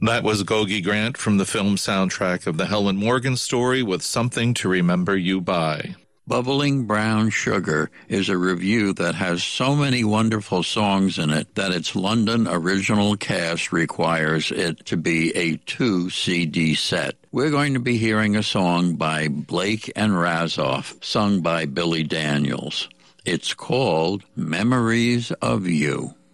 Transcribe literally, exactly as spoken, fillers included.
That was Gogi Grant from the film soundtrack of the Helen Morgan story with Something to Remember You By. Bubbling Brown Sugar is a review that has so many wonderful songs in it that its London original cast requires it to be a two C D set. We're going to be hearing a song by Blake and Razzoff, sung by Billy Daniels. It's called Memories of You.